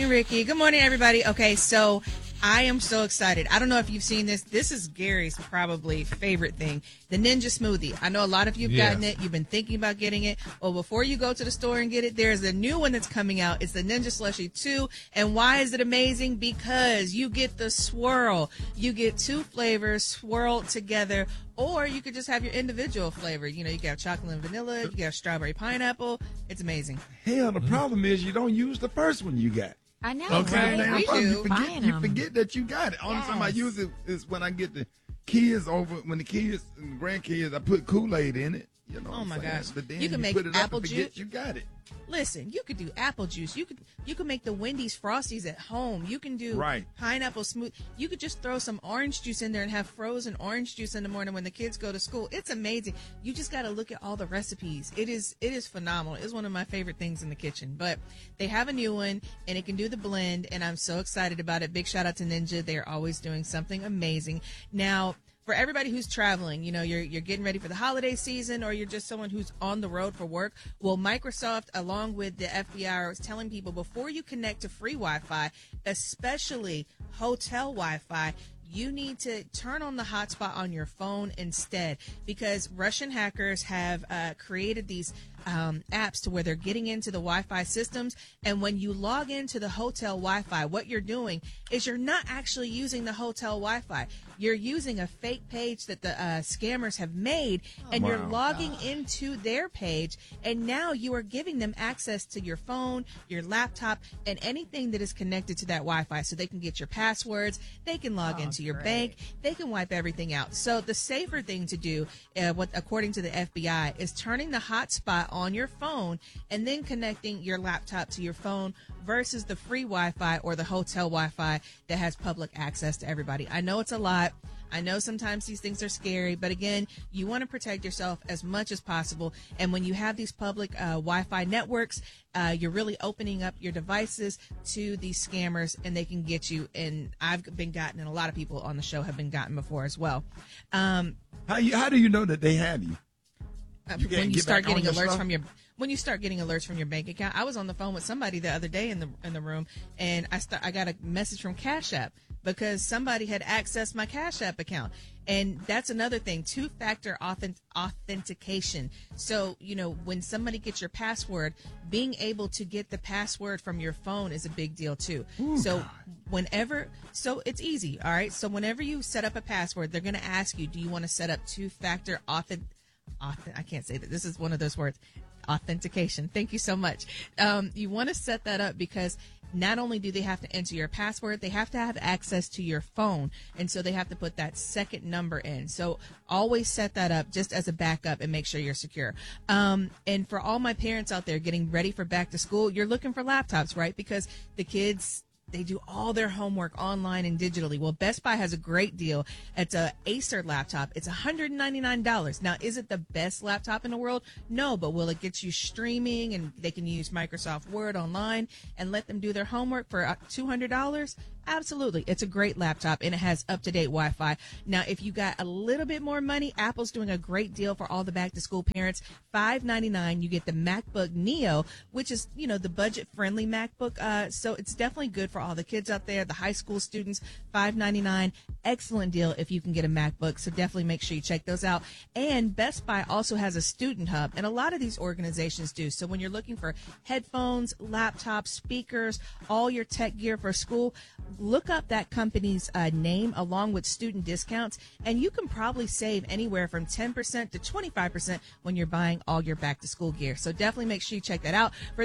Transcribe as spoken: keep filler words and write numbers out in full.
morning, Ricky. Good morning, everybody. Okay, so I am so excited. I don't know if you've seen this. This is Gary's probably favorite thing, the Ninja Smoothie. I know a lot of you have Yes. gotten it. You've been thinking about getting it. Well, before you go to the store and get it, there's a new one that's coming out. It's the Ninja Slushie two. And why is it amazing? Because you get the swirl. You get two flavors swirled together, or you could just have your individual flavor. You know, you got chocolate and vanilla. You got strawberry pineapple. It's amazing. Hell, the problem is you don't use the first one you got. I know, Okay, right? damn We problem. do. You forget, Buying you them. forget that you got it. Only time I Yes. use it is when I get the kids over. When the kids and the grandkids, I put Kool-Aid in it. You know Oh, what I'm my saying? gosh. But then You you, can make put it apple up and forget juice. you got it. Listen, you could do apple juice. You could you could make the Wendy's Frosties at home. You can do Right. pineapple smooth. You could just throw some orange juice in there and have frozen orange juice in the morning when the kids go to school. It's amazing. You just got to look at all the recipes. It is it is phenomenal. It's one of my favorite things in the kitchen. But they have a new one and it can do the blend, and I'm so excited about it. Big shout out to Ninja. They're always doing something amazing. Now, for everybody who's traveling, you know, you're you're getting ready for the holiday season, or you're just someone who's on the road for work. Well, Microsoft, along with the F B I, is telling people before you connect to free Wi-Fi, especially hotel Wi-Fi, you need to turn on the hotspot on your phone instead, because Russian hackers have uh, created these um, apps to where they're getting into the Wi-Fi systems. And when you log into the hotel Wi-Fi, what you're doing is you're not actually using the hotel Wi-Fi. You're using a fake page that the uh, scammers have made, and Wow. you're logging into their page. And now you are giving them access to your phone, your laptop, and anything that is connected to that Wi-Fi. So they can get your passwords, they can log Oh, into your great. bank, they can wipe everything out. So the safer thing to do, uh, what according to the F B I, is turning the hotspot on your phone and then connecting your laptop to your phone versus the free Wi-Fi or the hotel Wi-Fi that has public access to everybody. I know it's a lot. I know sometimes these things are scary, but again, you want to protect yourself as much as possible. And when you have these public uh, Wi-Fi networks, uh, you're really opening up your devices to these scammers, and they can get you. And I've been gotten, and a lot of people on the show have been gotten before as well. Um, How you? How do you know that they have you? uh, You can't when you get start back on getting your alerts stuff? from your when you start getting alerts from your bank account. I was on the phone with somebody the other day in the in the room, and I st- I got a message from Cash App because somebody had accessed my Cash App account. And that's another thing, two-factor authentic- authentication. So, you know, when somebody gets your password, being able to get the password from your phone is a big deal too. Ooh, so God. whenever, so it's easy, all right? So whenever you set up a password, they're going to ask you, do you want to set up two-factor authentic Auth- I can't say that. This is one of those words. Authentication. Thank you so much. Um, you want to set that up because not only do they have to enter your password, they have to have access to your phone. And so they have to put that second number in. So always set that up just as a backup and make sure you're secure. Um, and for all my parents out there getting ready for back to school, you're looking for laptops, right? Because the kids, they do all their homework online and digitally. Well, Best Buy has a great deal. It's a Acer laptop. It's one hundred ninety-nine dollars. Now, is it the best laptop in the world? No, but will it get you streaming and they can use Microsoft Word online and let them do their homework for two hundred dollars? Absolutely. It's a great laptop, and it has up-to-date Wi-Fi. Now, if you got a little bit more money, Apple's doing a great deal for all the back-to-school parents. five ninety-nine, you get the MacBook Neo, which is, you know, the budget-friendly MacBook. Uh, so it's definitely good for all the kids out there, the high school students. five ninety-nine, excellent deal if you can get a MacBook. So definitely make sure you check those out. And Best Buy also has a student hub, and a lot of these organizations do. So when you're looking for headphones, laptops, speakers, all your tech gear for school, look up that company's uh, name along with student discounts, and you can probably save anywhere from ten percent to twenty-five percent when you're buying all your back to school gear. So definitely make sure you check that out. For